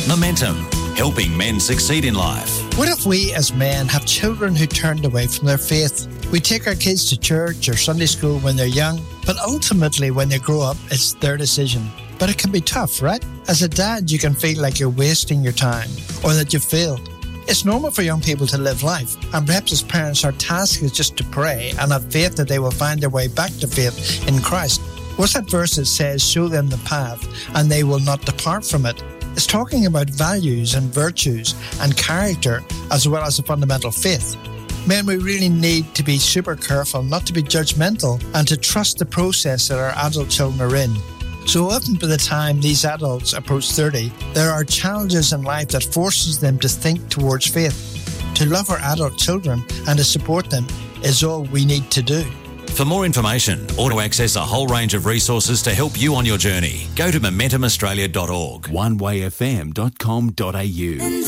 Momentum, helping men succeed in life. What if we as men have children who turned away from their faith? We take our kids to church or Sunday school when they're young, but ultimately when they grow up, it's their decision. But it can be tough, right? As a dad, you can feel like you're wasting your time or that you've failed. It's normal for young people to live life, and perhaps as parents, our task is just to pray and have faith that they will find their way back to faith in Christ. What's that verse that says, show them the path and they will not depart from it? It's talking about values and virtues and character as well as a fundamental faith. Men, we really need to be super careful not to be judgmental and to trust the process that our adult children are in. So often by the time these adults approach 30, there are challenges in life that forces them to think towards faith. To love our adult children and to support them is all we need to do. For more information or to access a whole range of resources to help you on your journey, go to momentumaustralia.org. onewayfm.com.au